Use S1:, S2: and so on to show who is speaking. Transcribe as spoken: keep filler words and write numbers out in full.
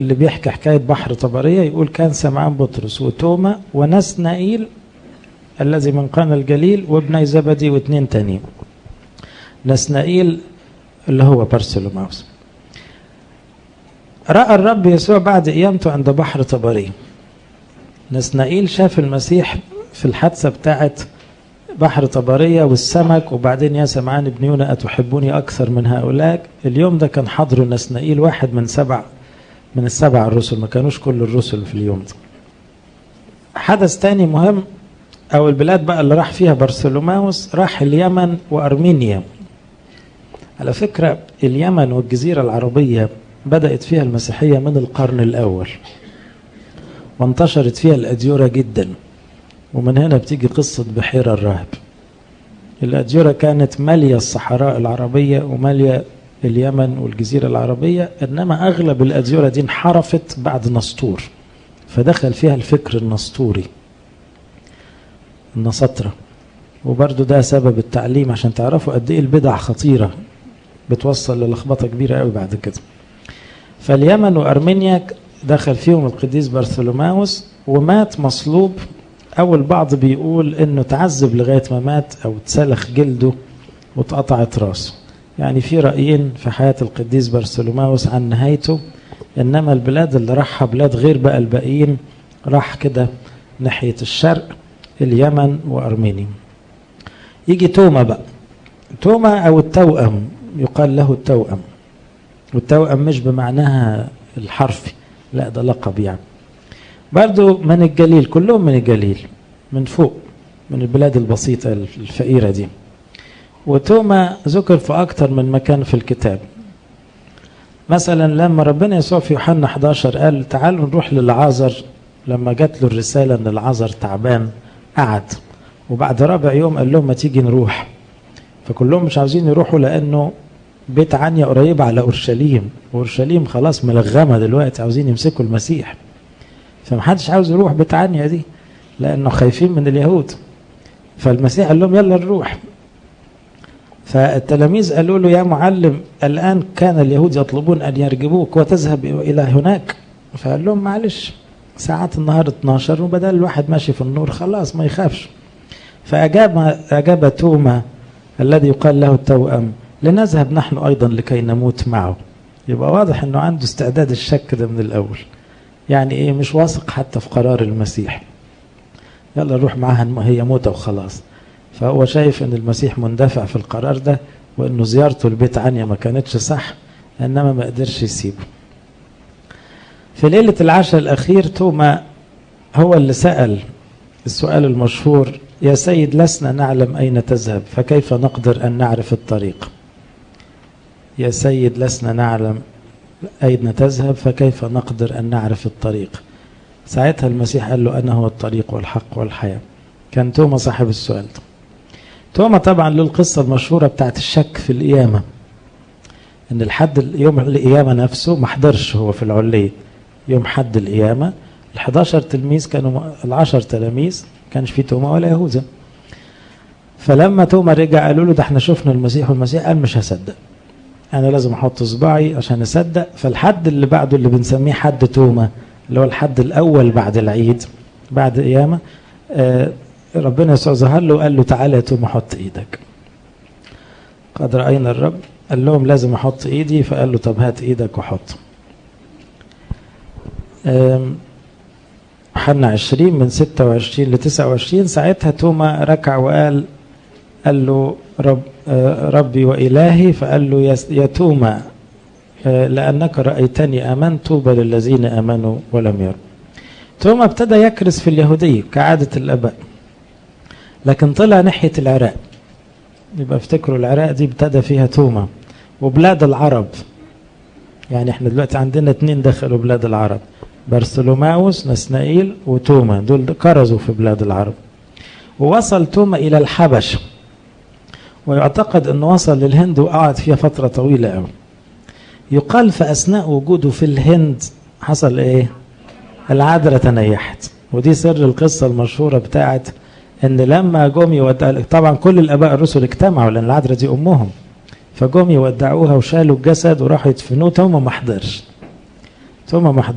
S1: اللي بيحكي حكاية بحر طبرية يقول كان سمعان بطرس وتوما ونسنائيل الذي من قانا الجليل وابني زبدي واثنين تانيين. نسنائيل اللي هو بارسلوماوس. رأى الرب يسوع بعد قيامته عند بحر طبرية. نسنائيل شاف المسيح في الحادثة بتاعت بحر طبرية والسمك، وبعدين يا سمعان ابن يونا أتحبوني أكثر من هؤلاء. اليوم ده كان حضره نسنائيل، واحد من سبع من السبع الرسل، ما كانوش كل الرسل في اليوم ده. حدث تاني مهم، أو البلاد بقى اللي راح فيها بارسلوماوس، راح اليمن وأرمينيا. على فكرة اليمن والجزيرة العربية بدأت فيها المسيحية من القرن الأول، وانتشرت فيها الأديرة جدا، ومن هنا بتيجي قصة بحيرة الراهب. الأديرة كانت مالية الصحراء العربية ومالية اليمن والجزيرة العربية، إنما أغلب الأديرة دي انحرفت بعد نسطور، فدخل فيها الفكر النسطوري النسطرة، وبرضو ده سبب التعليم عشان تعرفوا قد إيه البدع خطيرة بتوصل للخبطة كبيرة قوي بعد كده. فاليمن وأرمينيا دخل فيهم القديس بارثولوماوس ومات مصلوب، أو البعض بيقول إنه تعذب لغاية ما مات، أو اتسلخ جلده واتقطعت راسه. يعني في رأيين في حياة القديس بارثولوماوس عن نهايته، إنما البلاد اللي راحها بلاد غير بقى الباقيين، راح كده ناحية الشرق، اليمن وأرمينيا. يجي توما بقى. توما أو التوأم، يقال له التوأم، والتوأم مش بمعناها الحرفي، لا ده لقب يعني. برضو من الجليل، كلهم من الجليل، من فوق، من البلاد البسيطة الفقيرة دي. وتوما ذكر في أكتر من مكان في الكتاب. مثلا لما ربنا يسوع في يوحنا إحدى عشر قال تعالوا نروح للعازر، لما جات له الرسالة ان العازر تعبان قعد، وبعد رابع يوم قال لهم ما تيجي نروح. فكلهم مش عاوزين يروحوا لأنه بيت عنيا قريبة على أورشليم، وأورشليم خلاص ملغمة دلوقتي، عاوزين يمسكوا المسيح، فمحدش عاوز يروح بيت عنيا دي لأنه خايفين من اليهود. فالمسيح قال لهم يلا نروح. فالتلاميذ قالوا له يا معلم الآن كان اليهود يطلبون أن يرجبوك وتذهب إلى هناك. فقال لهم معلش، ساعات النهار اتناشر وبدل الواحد ماشي في النور خلاص ما يخافش. فأجاب أجاب توما الذي يقال له التوأم لنذهب نحن أيضا لكي نموت معه. يبقى واضح أنه عنده استعداد الشك ده من الأول، يعني إيه مش واثق حتى في قرار المسيح، يلا نروح معها هي موتة وخلاص. فهو شايف أن المسيح مندفع في القرار ده، وأنه زيارته البيت عنيا ما كانتش صح، إنما ما قدرش يسيبه. في ليلة العشاء الأخير توما هو اللي سأل السؤال المشهور يا سيد لسنا نعلم أين تذهب فكيف نقدر أن نعرف الطريق. يا سيد لسنا نعلم أين تذهب فكيف نقدر أن نعرف الطريق. ساعتها المسيح قال له أنا هو الطريق والحق والحياة. كان توما صاحب السؤال ده. توما طبعا له القصة المشهورة بتاعت الشك في القيامة، ان الحد يوم القيامة نفسه ما حضرش هو في العلية يوم حد القيامة. الحداشر تلميذ كانوا، العشر تلاميذ كانش في توما ولا يهوذا. فلما توما رجع قالوا له ده احنا شفنا المسيح، والمسيح قال مش هصدق، انا لازم احط صباعي عشان اصدق. فالحد اللي بعده اللي بنسميه حد توما، اللي هو الحد الاول بعد العيد بعد قيامة، آه ربنا يسوع ظهر له وقال له تعالى يا توما حط ايدك. قد رأينا الرب. قال لهم لازم احط ايدي، فقال له طب هات ايدك وحط. حنا عشرين من ستة وعشرين لتسعة وعشرين. ساعتها توما ركع وقال قال له رب ربي وإلهي. فقال له يا توما لأنك رأيتني آمنت، طوبى للذين آمنوا ولم يروا. توما ابتدى يكرس في اليهودية كعادة الآباء، لكن طلع ناحية العراق. يبقى افتكروا العراق دي ابتدى فيها توما، وبلاد العرب. يعني احنا دلوقتي عندنا اتنين دخلوا بلاد العرب، بارثولوماوس نسنائيل وتوما، دول كرزوا في بلاد العرب. ووصل توما إلى الحبشة، ويعتقد أنه وصل للهند وقعد فيها فترة طويلة قوي. يقال في أثناء وجوده في الهند حصل إيه؟ العذراء تنيحت. ودي سر القصة المشهورة بتاعت ان لما جم يودعوا، طبعا كل الاباء الرسل اجتمعوا لان العذراء دي امهم، فجم يودعوها وشالوا الجسد وراحوا يدفنوه. توما ما حضرش، توما ما حضرش